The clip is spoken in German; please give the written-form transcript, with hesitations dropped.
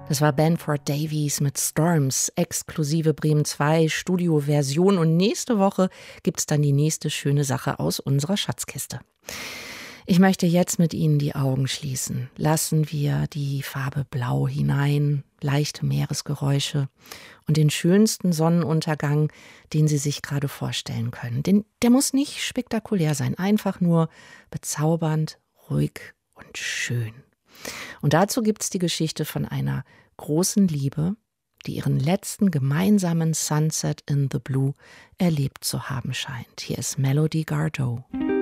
Das war Benford Davies mit Storms, exklusive Bremen 2 Studioversion. Und nächste Woche gibt's dann die nächste schöne Sache aus unserer Schatzkiste. Ich möchte jetzt mit Ihnen die Augen schließen. Lassen wir die Farbe Blau hinein, leichte Meeresgeräusche und den schönsten Sonnenuntergang, den Sie sich gerade vorstellen können. Der muss nicht spektakulär sein, einfach nur bezaubernd, ruhig und schön. Und dazu gibt's die Geschichte von einer großen Liebe, die ihren letzten gemeinsamen Sunset in the Blue erlebt zu haben scheint. Hier ist Melody Gardot.